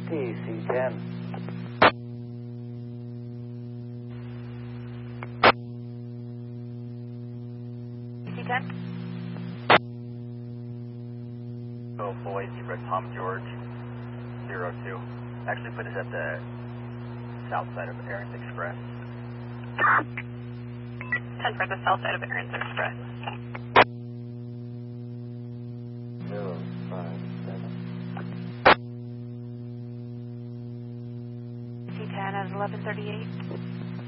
C10. C10? Oh boy, Zebra Tom George 02. Actually put us at the south side of Aaron's Express. 10 for the south side of Aaron's Express. 057. C10 at 11:38.